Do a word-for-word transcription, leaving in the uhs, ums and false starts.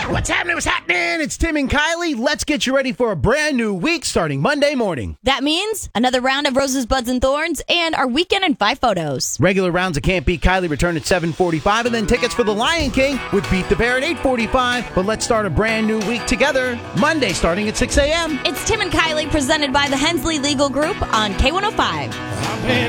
What's happening? What's happening? It's Tim and Kylie. Let's get you ready for a brand new week starting Monday morning. That means another round of Roses, Buds, and Thorns and our weekend in five photos. Regular rounds of Can't Beat Kylie return at seven forty-five, and then tickets for The Lion King with Beat the Bear at eight forty-five. But let's start a brand new week together, Monday starting at six a.m. It's Tim and Kylie presented by the Hensley Legal Group on K one oh five.